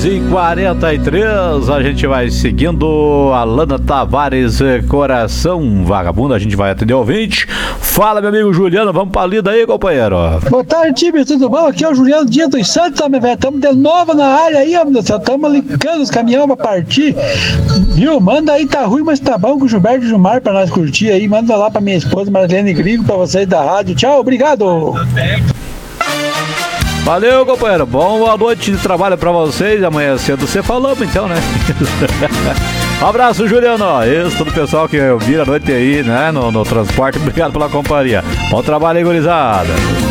2h43, a gente vai seguindo. Alana Tavares, Coração Vagabundo, a gente vai atender o ouvinte. Fala, meu amigo Juliano, vamos pra lida aí, companheiro. Boa tarde, time, tudo bom? Aqui é o Juliano Dias dos Santos, meu velho. Estamos de novo na área aí, ó, meu Deus. Estamos linkando os caminhões pra partir. Viu? Manda aí, tá ruim, mas tá bom, com o Gilberto e Gilmar pra nós curtir aí. Manda lá pra minha esposa, Marlene Grigo, pra vocês da rádio. Tchau, obrigado. Valeu, companheiro. Boa noite de trabalho pra vocês. Amanhã cedo você falamos, então, né? Um abraço, Juliano. Isso, todo o pessoal que vira a noite aí, né? No transporte. Obrigado pela companhia. Bom trabalho aí, gurizada.